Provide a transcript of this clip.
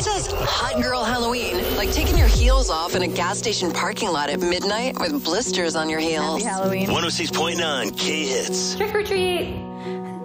This is Hot Girl Halloween, like taking your heels off in a gas station parking lot at midnight with blisters on your heels. Happy Halloween. 106.9 K Hits. Trick or treat.